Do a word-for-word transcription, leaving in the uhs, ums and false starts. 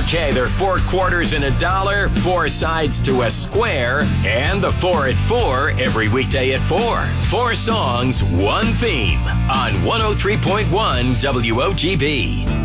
Okay, they're four quarters and a dollar, four sides to a square, and the four at four every weekday at four. Four songs, one theme on one oh three point one W O G B.